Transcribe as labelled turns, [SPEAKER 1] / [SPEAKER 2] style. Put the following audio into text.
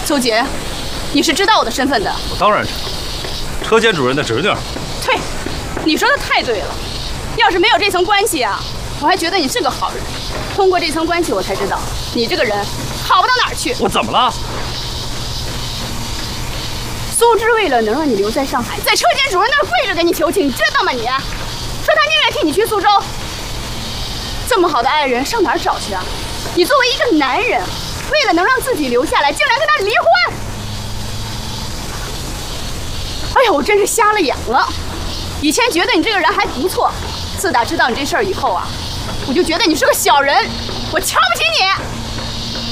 [SPEAKER 1] 周杰，你是知道我的身份的。
[SPEAKER 2] 我当然知道，车间主任的侄女。
[SPEAKER 1] 对，你说的太对了。要是没有这层关系啊，我还觉得你是个好人。通过这层关系，我才知道你这个人好不到哪儿去。
[SPEAKER 2] 我怎么了？
[SPEAKER 1] 苏芝为了能让你留在上海，在车间主任那儿跪着给你求情，你知道吗？你说他宁愿替你去苏州。这么好的爱人上哪儿找去啊？你作为一个男人，为了能让自己留下来，竟然跟他离婚！哎呀，我真是瞎了眼了。以前觉得你这个人还不错，自打知道你这事儿以后啊，我就觉得你是个小人，我瞧不起你。